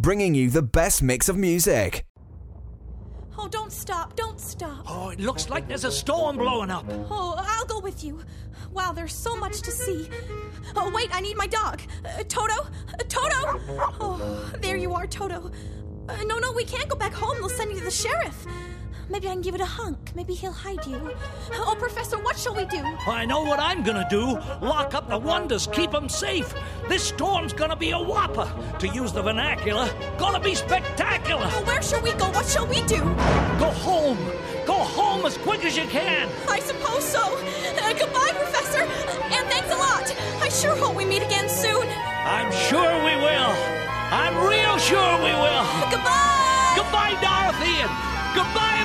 bringing you the best mix of music. Oh, don't stop, don't stop. Oh, it looks like there's a storm blowing up. Oh, I'll go with you. Wow, there's so much to see. Oh, wait, I need my dog. Toto? Toto! Oh, there you are, Toto. No, we can't go back home. They'll send you to the sheriff. Maybe I can give it a hunk. Maybe he'll hide you. Oh, Professor, what shall we do? I know what I'm gonna do. Lock up the wonders, keep them safe. This storm's gonna be a whopper. To use the vernacular, gonna be spectacular. Oh, where shall we go? What shall we do? Go home. Go home as quick as you can. I suppose so.